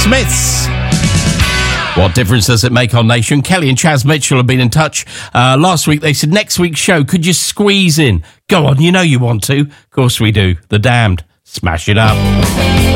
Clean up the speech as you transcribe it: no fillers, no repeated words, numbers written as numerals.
Smiths. What difference does it make on Nation? Kelly and Chaz Mitchell have been in touch. Last week they said, next week's show, could you squeeze in? Go on, you know you want to. Of course we do. The Damned. Smash it up.